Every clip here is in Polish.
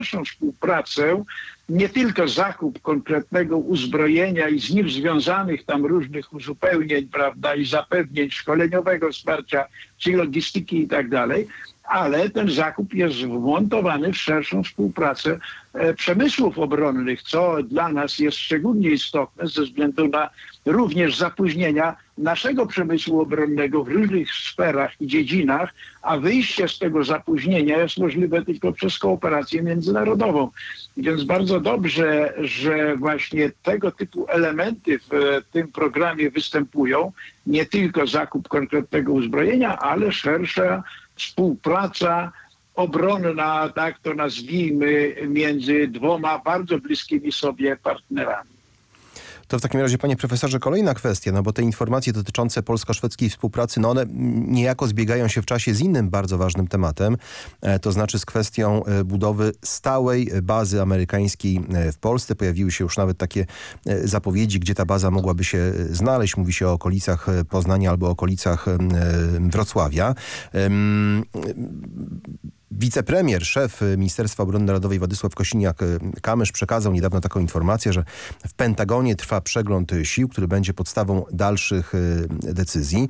szerszą współpracę, nie tylko zakup konkretnego uzbrojenia i z nim związanych tam różnych uzupełnień, prawda, i zapewnień szkoleniowego wsparcia, czy logistyki i tak dalej, ale ten zakup jest wmontowany w szerszą współpracę przemysłów obronnych, co dla nas jest szczególnie istotne ze względu na również zapóźnienia naszego przemysłu obronnego w różnych sferach i dziedzinach, a wyjście z tego zapóźnienia jest możliwe tylko przez kooperację międzynarodową. Więc bardzo dobrze, że właśnie tego typu elementy w tym programie występują. Nie tylko zakup konkretnego uzbrojenia, ale szersza współpraca obronna, tak to nazwijmy, między dwoma bardzo bliskimi sobie partnerami. To w takim razie, panie profesorze, kolejna kwestia, no bo te informacje dotyczące polsko-szwedzkiej współpracy, no one niejako zbiegają się w czasie z innym bardzo ważnym tematem, to znaczy z kwestią budowy stałej bazy amerykańskiej w Polsce. Pojawiły się już nawet takie zapowiedzi, gdzie ta baza mogłaby się znaleźć. Mówi się o okolicach Poznania albo okolicach Wrocławia. Wicepremier, szef Ministerstwa Obrony Narodowej Władysław Kosiniak-Kamysz przekazał niedawno taką informację, że w Pentagonie trwa przegląd sił, który będzie podstawą dalszych decyzji.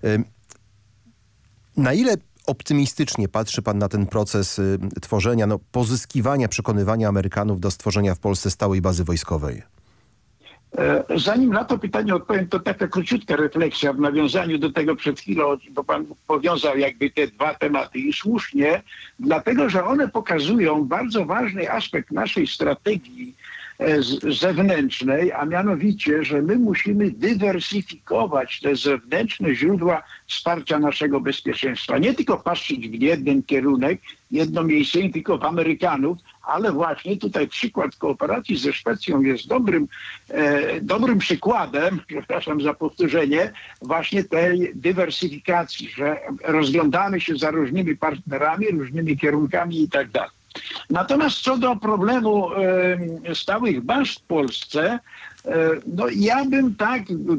Na ile optymistycznie patrzy pan na ten proces tworzenia, pozyskiwania, przekonywania Amerykanów do stworzenia w Polsce stałej bazy wojskowej? Zanim na to pytanie odpowiem, to taka króciutka refleksja w nawiązaniu do tego przed chwilą, bo pan powiązał jakby te dwa tematy i słusznie, dlatego że one pokazują bardzo ważny aspekt naszej strategii zewnętrznej, a mianowicie, że my musimy dywersyfikować te zewnętrzne źródła wsparcia naszego bezpieczeństwa. Nie tylko patrzeć w jeden kierunek, jedno miejsce, nie tylko w Amerykanów, ale właśnie tutaj przykład kooperacji ze Szwecją jest dobrym przykładem, przepraszam za powtórzenie, właśnie tej dywersyfikacji, że rozglądamy się za różnymi partnerami, różnymi kierunkami i tak dalej. Natomiast co do problemu stałych baz w Polsce, no ja bym tak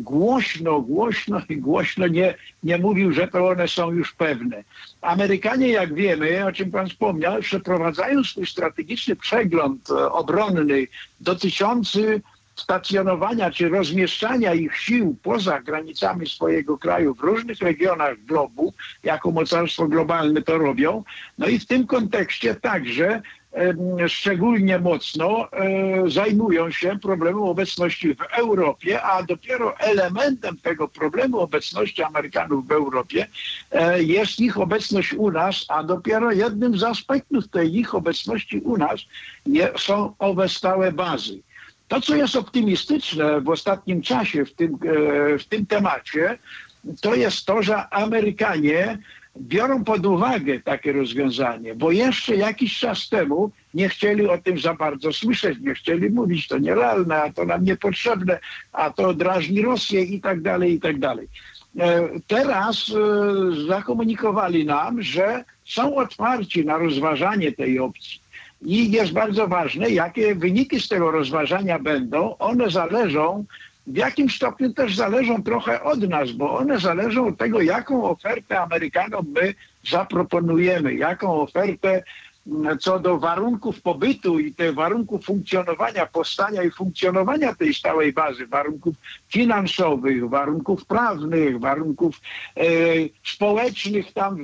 głośno nie mówił, że to one są już pewne. Amerykanie, jak wiemy, o czym pan wspomniał, przeprowadzają swój strategiczny przegląd obronny dotyczący stacjonowania czy rozmieszczania ich sił poza granicami swojego kraju w różnych regionach globu, jako mocarstwo globalne to robią. No i w tym kontekście także szczególnie mocno zajmują się problemem obecności w Europie, a dopiero elementem tego problemu obecności Amerykanów w Europie jest ich obecność u nas, a dopiero jednym z aspektów tej ich obecności u nas są owe stałe bazy. To, co jest optymistyczne w ostatnim czasie w tym temacie, to jest to, że Amerykanie biorą pod uwagę takie rozwiązanie, bo jeszcze jakiś czas temu nie chcieli o tym za bardzo słyszeć, nie chcieli mówić, to nierealne, a to nam niepotrzebne, a to drażni Rosję i tak dalej, i tak dalej. Teraz zakomunikowali nam, że są otwarci na rozważanie tej opcji. I jest bardzo ważne, jakie wyniki z tego rozważania będą. One zależą, w jakim stopniu też zależą trochę od nas, bo one zależą od tego, jaką ofertę Amerykanom my zaproponujemy, jaką ofertę co do warunków pobytu i tych warunków funkcjonowania, powstania i funkcjonowania tej stałej bazy, warunków finansowych, warunków prawnych, warunków społecznych tam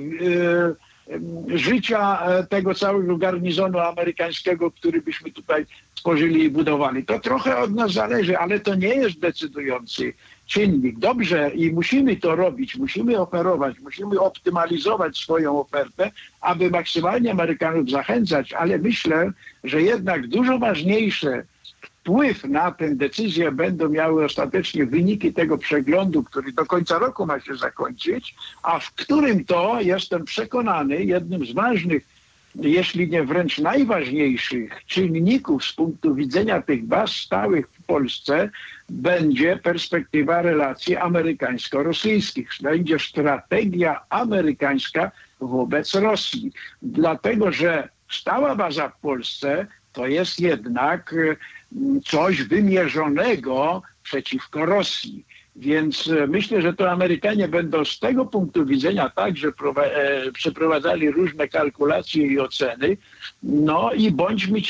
życia tego całego garnizonu amerykańskiego, który byśmy tutaj tworzyli i budowali. To trochę od nas zależy, ale to nie jest decydujący czynnik. Dobrze i musimy to robić, musimy oferować, musimy optymalizować swoją ofertę, aby maksymalnie Amerykanów zachęcać, ale myślę, że jednak dużo ważniejsze wpływ na tę decyzję będą miały ostatecznie wyniki tego przeglądu, który do końca roku ma się zakończyć, a w którym to, jestem przekonany, jednym z ważnych, jeśli nie wręcz najważniejszych czynników z punktu widzenia tych baz stałych w Polsce będzie perspektywa relacji amerykańsko-rosyjskich. Będzie strategia amerykańska wobec Rosji. Dlatego, że stała baza w Polsce to jest jednak coś wymierzonego przeciwko Rosji. Więc myślę, że to Amerykanie będą z tego punktu widzenia także przeprowadzali różne kalkulacje i oceny. No i bądźmy